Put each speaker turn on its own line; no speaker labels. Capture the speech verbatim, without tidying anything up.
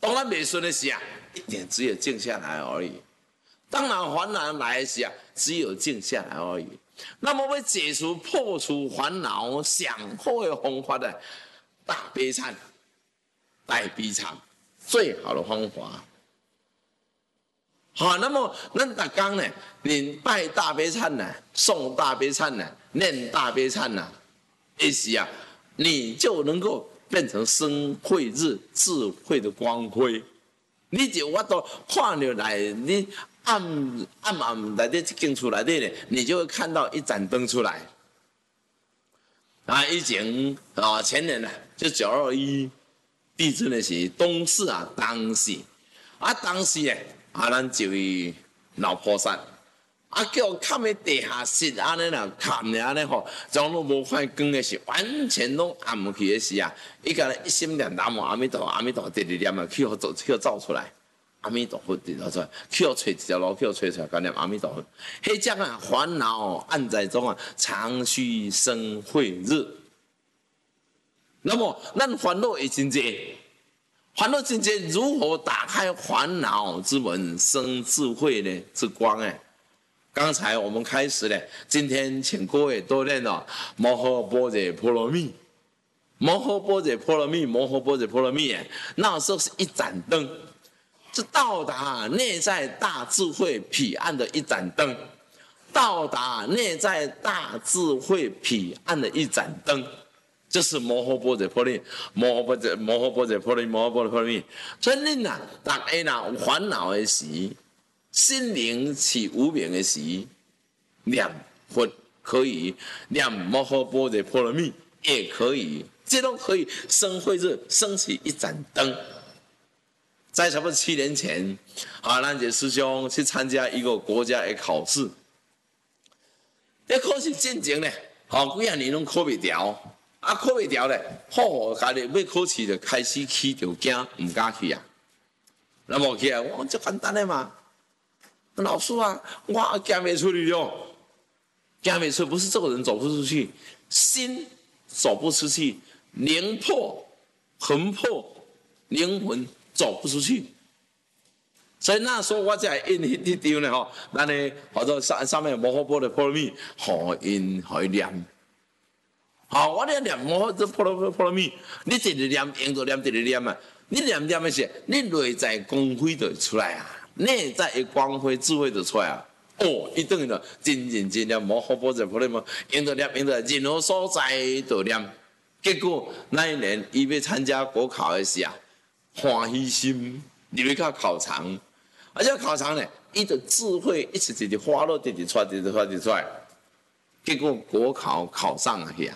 当咱未顺的时啊，一点只有静下来而已。当然烦恼来的时啊，只有静下来而已。那么要解除破除烦恼上好的方法呢？大悲忏、大悲忏，最好的方法。好，那么咱大刚呢，你拜大悲忏呢，诵大悲忏呢，念大悲忏呢，一时啊，你就能够变成生慧日智慧的光辉。你就我都看到来，你暗暗暗来的进出来的呢，你就会看到一盏灯出来。啊，以前啊，前年呢，就九二一地震的时，东市啊，当时啊，当时呢。啊，咱一位老菩萨，啊，叫崁喺地下室安尼啦，崁咧安尼吼，总拢无快光的时，完全拢暗去的时啊，伊个一心念南无阿弥陀佛，阿弥陀佛，直直念啊，去互走，去互走出来，阿弥陀佛直走出来，去互找一条路，去互找出来，讲念阿弥陀佛。迄种啊烦恼暗在中啊，常须生慧日。那么，咱烦恼会真济。烦恼境界如何打开烦恼之门，生智慧呢？之光哎！刚才我们开始了，今天请各位多念了摩诃般若波罗蜜，摩诃般若波罗蜜，摩诃般若波罗蜜哎，那时候是一盏灯，是到达内在大智慧彼岸的一盏灯，到达内在大智慧彼岸的一盏灯。就是摩诃般若波罗蜜，摩诃般若摩诃般若波罗蜜，摩诃般若波罗蜜。所以你呐，大家呐有烦恼的时，心灵起无明的时，念佛可以，念摩诃般若波罗蜜也可以，这都可以生慧日，升起一盏灯。在差不多七年前，啊，咱这师兄去参加一个国家的考试，这考试进前呢，好几啊年拢考不掉。啊，考袂掉咧，好，家己要考试就开始起就惊，唔敢去啊。那么去啊，我就简单的嘛。老师啊，我行袂出去了，行袂出，不是这个人走不出去，心走不出去，灵魄、魂魄、灵魂走不出去。所以那时候我才印迄张呢吼，咱呢或者上上面摩诃般若波罗蜜，互因互伊念。好，我咧念摩诃波罗波罗蜜，你直直念，用着念，直直念啊！你念念的时候，你内在光辉就出来啊，内在的光辉智慧就出来啊。哦，伊等于了真认真念摩诃般若波罗蜜，用着念，用着任何所在就念。结果那一年伊要参加国考的时啊，欢喜心入去到考场，而且考场呢，伊的智慧一直直直花落，直直出来，直直出来，直出来。结果国考考上了去啊。